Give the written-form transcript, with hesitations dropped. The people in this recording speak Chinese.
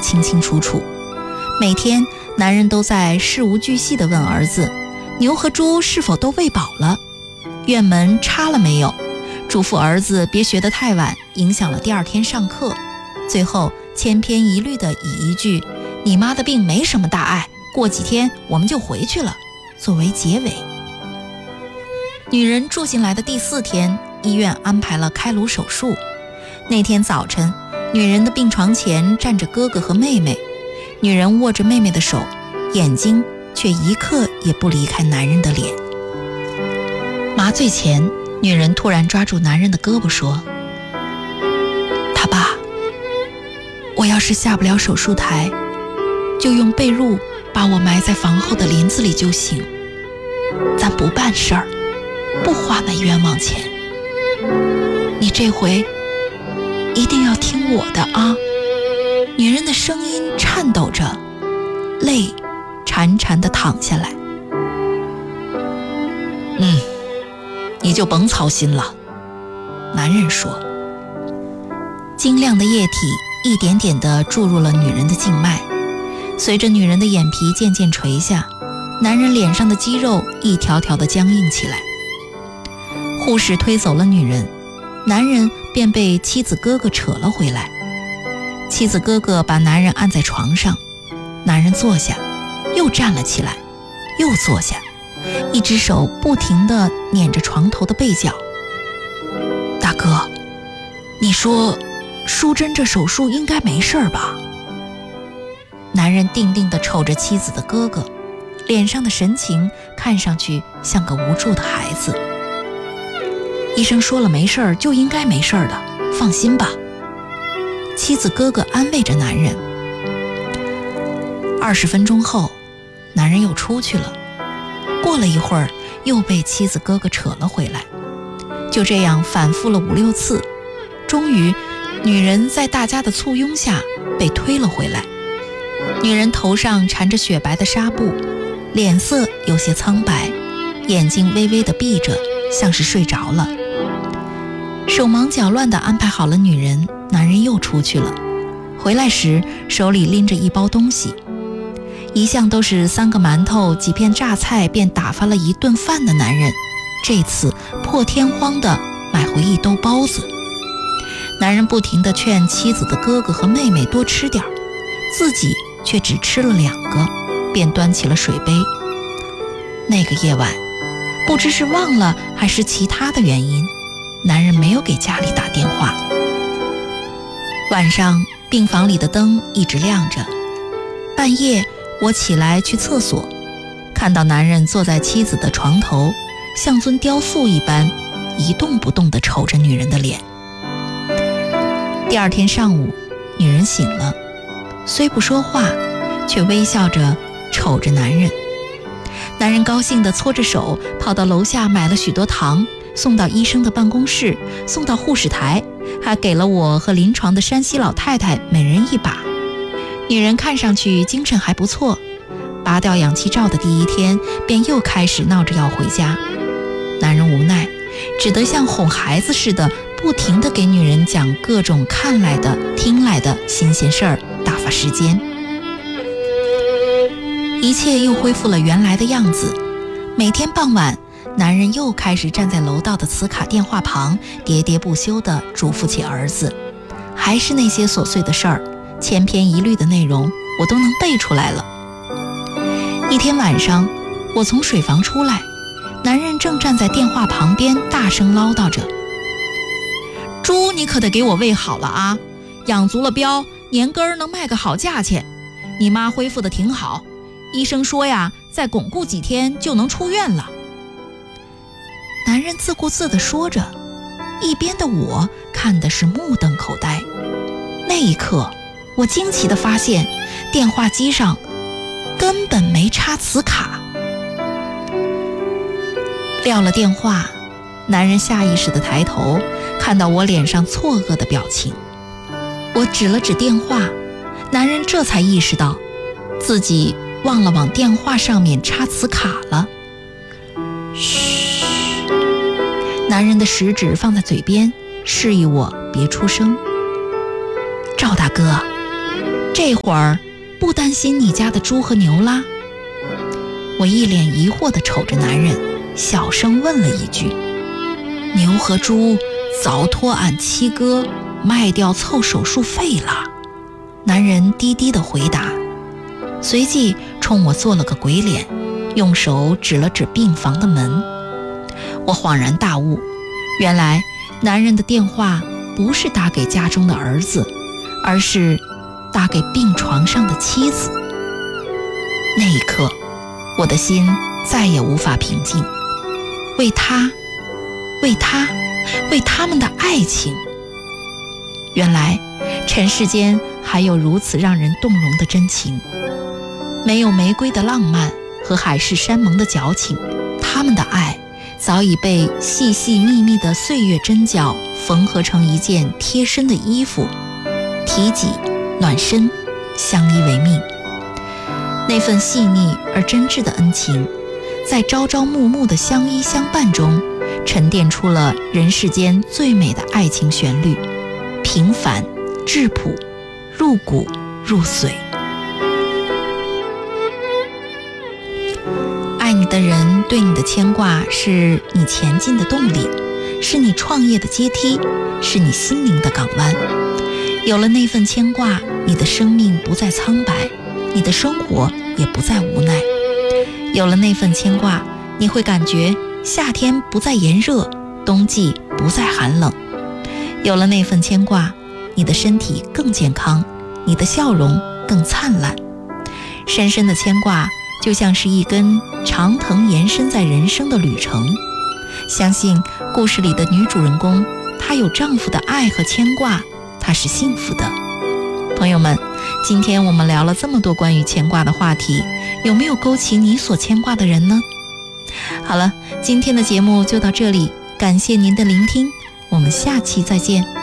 清清楚楚。每天男人都在事无巨细地问儿子，牛和猪是否都喂饱了，院门插了没有，嘱咐儿子别学得太晚，影响了第二天上课。最后千篇一律地以一句你妈的病没什么大碍，过几天我们就回去了作为结尾。女人住进来的第4天，医院安排了开颅手术。那天早晨，女人的病床前站着哥哥和妹妹，女人握着妹妹的手，眼睛却一刻也不离开男人的脸。麻醉前，女人突然抓住男人的胳膊说，他爸，我要是下不了手术台，就用被褥把我埋在房后的林子里就行，咱不办事儿，不花那冤枉钱，你这回一定要听我的啊。女人的声音颤抖着，泪潺潺地淌下来。你就甭操心了，男人说。晶亮的液体一点点地注入了女人的静脉，随着女人的眼皮渐渐垂下，男人脸上的肌肉一条条地僵硬起来。护士推走了女人，男人便被妻子哥哥扯了回来。妻子哥哥把男人按在床上，男人坐下，又站了起来，又坐下，一只手不停地捻着床头的被角。大哥，你说淑珍这手术应该没事吧？男人定定地瞅着妻子的哥哥，脸上的神情看上去像个无助的孩子。医生说了没事儿就应该没事儿的，放心吧。妻子哥哥安慰着男人。20分钟后，男人又出去了，过了一会儿又被妻子哥哥扯了回来，就这样反复了5、6次。终于女人在大家的簇拥下被推了回来。女人头上缠着雪白的纱布，脸色有些苍白，眼睛微微地闭着，像是睡着了。手忙脚乱地安排好了女人，男人又出去了。回来时手里拎着一包东西，一向都是3个馒头几片榨菜便打发了一顿饭的男人，这次破天荒地买回1兜包子。男人不停地劝妻子的哥哥和妹妹多吃点，自己却只吃了2个，便端起了水杯。那个夜晚，不知是忘了还是其他的原因，男人没有给家里打电话。晚上病房里的灯一直亮着，半夜我起来去厕所，看到男人坐在妻子的床头，像尊雕塑一般一动不动地瞅着女人的脸。第2天上午，女人醒了，虽不说话，却微笑着瞅着男人。男人高兴地搓着手跑到楼下买了许多糖，送到医生的办公室，送到护士台，还给了我和临床的山西老太太每人1把。女人看上去精神还不错，拔掉氧气罩的第1天便又开始闹着要回家。男人无奈，只得像哄孩子似的，不停地给女人讲各种看来的听来的新鲜事儿，打发时间。一切又恢复了原来的样子。每天傍晚，男人又开始站在楼道的磁卡电话旁，喋喋不休地嘱咐起儿子，还是那些琐碎的事儿，千篇一律的内容，我都能背出来了。一天晚上，我从水房出来，男人正站在电话旁边大声唠叨着，猪你可得给我喂好了啊，养足了膘，年根能卖个好价钱。你妈恢复得挺好，医生说呀，再巩固几天就能出院了。男人自顾自地说着，一边的我看的是目瞪口呆。那一刻，我惊奇地发现电话机上根本没插磁卡。撂了电话，男人下意识地抬头，看到我脸上错愕的表情。我指了指电话，男人这才意识到自己忘了往电话上面插磁卡了。嘘，男人的食指放在嘴边，示意我别出声。赵大哥， 这会儿不担心你家的猪和牛啦？我一脸疑惑地瞅着男人，小声问了一句：牛和猪早托俺七哥卖掉凑手术费了。男人低低地回答，随即冲我做了个鬼脸，用手指了指病房的门。我恍然大悟，原来男人的电话不是打给家中的儿子，而是打给病床上的妻子。那一刻，我的心再也无法平静，为他们的爱情。原来尘世间还有如此让人动容的真情，没有玫瑰的浪漫和海誓山盟的矫情，他们的爱早已被细细密密的岁月针脚缝合成一件贴身的衣服，体己暖身，相依为命。那份细腻而真挚的恩情，在朝朝暮暮的相依相伴中，沉淀出了人世间最美的爱情旋律，平凡质朴，入骨入髓。爱你的人对你的牵挂，是你前进的动力，是你创业的阶梯，是你心灵的港湾。有了那份牵挂，你的生命不再苍白，你的生活也不再无奈。有了那份牵挂，你会感觉夏天不再炎热，冬季不再寒冷。有了那份牵挂，你的身体更健康，你的笑容更灿烂。深深的牵挂就像是一根长藤延伸在人生的旅程。相信故事里的女主人公，她有丈夫的爱和牵挂，她是幸福的。朋友们，今天我们聊了这么多关于牵挂的话题，有没有勾起你所牵挂的人呢？好了，今天的节目就到这里，感谢您的聆听，我们下期再见。